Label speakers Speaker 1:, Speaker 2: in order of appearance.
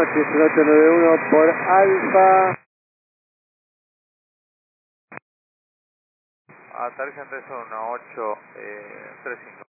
Speaker 1: noches, el 891 por Alfa.
Speaker 2: Aterriza en 31835.